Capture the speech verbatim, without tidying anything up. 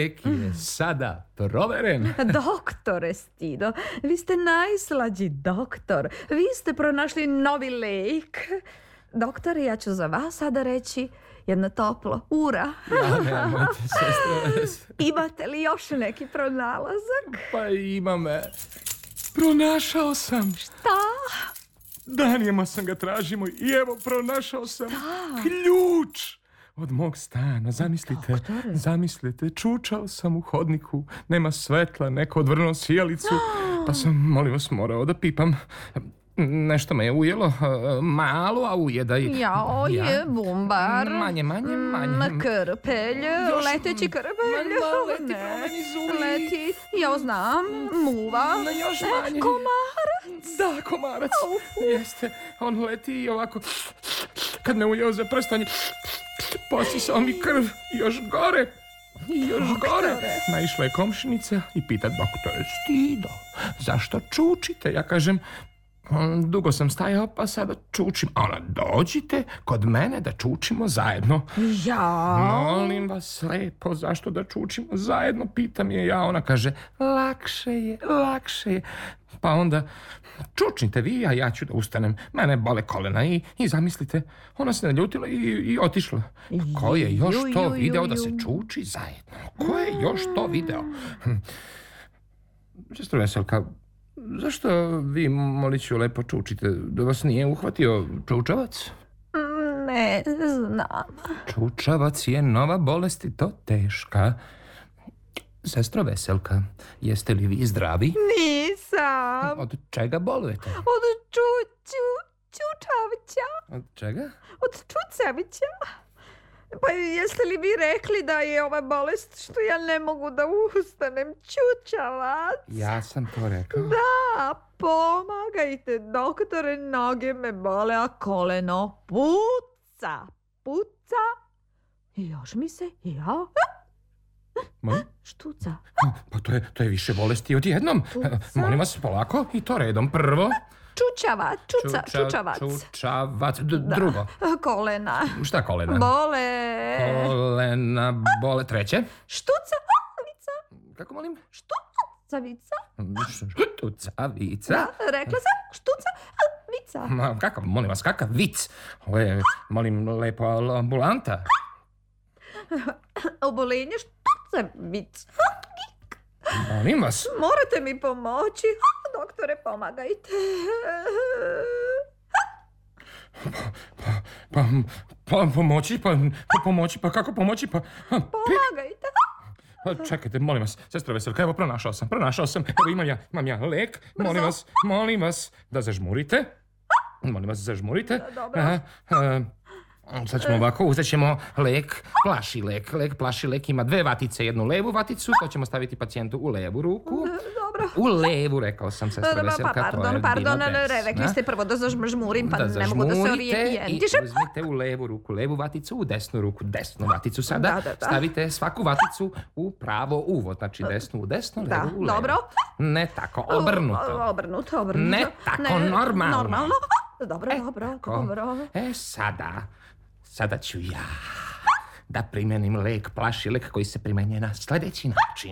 lek je sada proveren. Doktore Stido, vi ste najslađi doktor. Vi ste pronašli novi lek. Doktore, ja ću za vas sada reći jedno toplo ura. Ja, nemojte, sestra. Imate li još neki pronalazak? Pa imam. Pronašao sam. Šta? Danijema sam ga tražimo i evo pronašao sam Da. ključ od mog stana. Zamislite, Doktore. zamislite, čučao sam u hodniku, nema svetla, neko odvrnuo sjelicu, pa sam, molim vas, morao da pipam. Nešto me je ujelo, malo, a ujeda i... Jao, Ja. je bumbar. Manje, manje, manje. Mm, krpelj, Još- leteći krpelj. Ma, leti Ne, promeni zubi. leti, ja znam, muva. No, još manje. Komarac. Da, komarac. Jeste, on leti i ovako... Kad me ujeo za prstanje, posisao mi krv i još gore. I još gore. Naišla je komšinica i pita doktore Stido, zašto čučite? Ja kažem, "Mm, dugo sam stajao pa sada čučim. A ona, dođite kod mene da čučimo zajedno. Ja. Molim vas lepo, zašto da čučimo zajedno? Pitam je ja, ona kaže, lakše je, lakše je. Pa onda, čučnite vi, a ja ću da ustanem. Mene bole kolena i, i zamislite, ona se naljutila i, i otišla. Pa ko je još Ju, to ju, video ju, da ju. se čuči zajedno? Ko je još to video? Hm. Sestro Veselka, zašto vi, Moliću, lepo čučite? Da vas nije uhvatio čučavac? Ne znam. Čučavac je nova bolest i to teška. Sestro Veselka, jeste li vi zdravi? Nisam. Od čega bolujete? Od čuču, čučavića. Od čega? Od čucavića. Pa jeste li vi rekli da je ova bolest što ja ne mogu da ustanem? Čučavac. Ja sam to rekao. Da, pomagajte, doktore, noge me bole, a koleno puca, puca. I još mi se, ja, Molim? štuca. Pa to je, to je više bolesti odjednom. Puca. Molim vas, polako i to redom. Prvo... Čučava, čuca, čuča- čučavac. Čučavac. D- drugo. Kolena. Šta kolena? Bole. Kolena bole. Treće? Štucavica. Kako molim? Štucavica. Štucavica. Da, rekla sam štucavica. Ma, kakav, molim vas, kakav vic? Ovo je, molim, lepo ambulanta. Obolenje štucavica. Molim vas. Morate mi pomoći. Doktore, pomagajte. Pa, pa pomoći, pa, pa pomoći, pa kako pomoći, pa... pa Pomagajte. Pa, čekajte, molim vas, sestro Veselka, evo pronašao sam, pronašao sam, evo imam ja, imam ja lek, molim vas, molim vas da zažmurite, molim vas zažmurite. Dobro. Aha, a, sad ćemo ovako, uzet ćemo lek, plaši lek, lek, plaši lek ima dve vatice, jednu levu vaticu, to ćemo staviti pacijentu u levu ruku. Dobro. U levu, rekao sam, sestra Pa, Veselka, to je pardon, bilo pardon, bez, rekli a? ste prvo da zažmurim, pa Da ne mogu da se zažmurite orijentišem. i uzmite u levu ruku levu vaticu, u desnu ruku desnu vaticu. Sada Da, da, da. stavite svaku vaticu u pravo uvo, znači desnu u desnu, Da, levu u levu. dobro. Ne tako, obrnuto. Obrnuto, obrnuto. Ne tako, normalno. Normalno. Dobro, dobro, Tako. dobro. E sada, sada ću ja da primenim lek, plaši lek koji se primenjuje na sljedeći način.